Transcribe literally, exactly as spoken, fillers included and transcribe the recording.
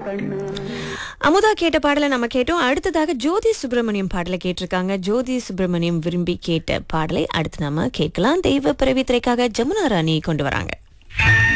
அமுதா கேட்ட பாடலை நம்ம கேட்டோம். அடுத்ததாக ஜோதி சுப்பிரமணியம் பாடலை கேட்டிருக்காங்க. ஜோதி சுப்பிரமணியம் விரும்பி கேட்ட பாடலை அடுத்து நாம கேட்கலாம். தெய்வ பிறவி திரைக்காக ஜமுனா ராணி கொண்டு வராங்க.